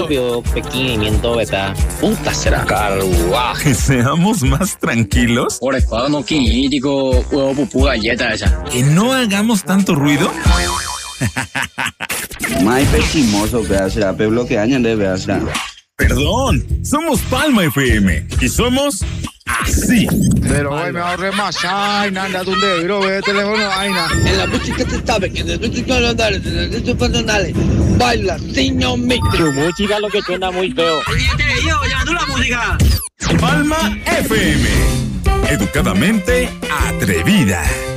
propio pequeñimiento, ¿verdad? Puta será carruaje. Que seamos más tranquilos. Que no hagamos tanto ruido. Más pechimoso, será bloqueaña de veasra. Perdón, somos Palma FM y somos así. Pero hoy me ahorré más. Ay, nada, ¿dónde? Bro, ve el teléfono, ay, nada. En la música te sabe que de tus personales baila sin micro. Tu música lo que suena muy feo. ¡Llevando la música! Palma FM, educadamente atrevida.